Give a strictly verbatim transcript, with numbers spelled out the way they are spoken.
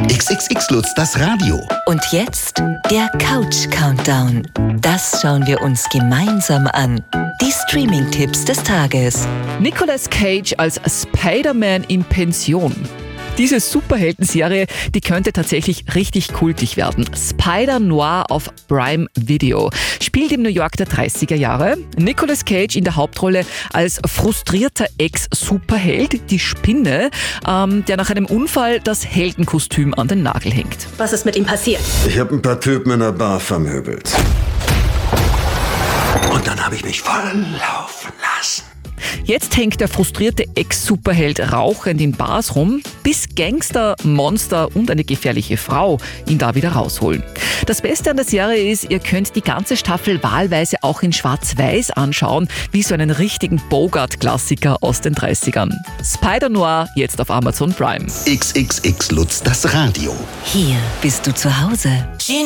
X X X Lutz, das Radio. Und jetzt der Couch-Countdown. Das schauen wir uns gemeinsam an. Die Streaming-Tipps des Tages. Nicolas Cage als Spider-Man in Pension. Diese Superhelden-Serie, die könnte tatsächlich richtig kultig werden. Spider-Noir auf Prime Video. Spielt im New York der dreißiger Jahre. Nicolas Cage in der Hauptrolle als frustrierter Ex-Superheld, die Spinne, ähm, der nach einem Unfall das Heldenkostüm an den Nagel hängt. Was ist mit ihm passiert? Ich habe ein paar Typen in der Bar vermöbelt. Und dann habe ich mich voll laufen lassen. Jetzt hängt der frustrierte Ex-Superheld rauchend in Bars rum, bis Gangster, Monster und eine gefährliche Frau ihn da wieder rausholen. Das Beste an der Serie ist, ihr könnt die ganze Staffel wahlweise auch in Schwarz-Weiß anschauen, wie so einen richtigen Bogart-Klassiker aus den dreißigern. Spider-Noir jetzt auf Amazon Prime. X X X Lutz, das Radio. Hier bist du zu Hause.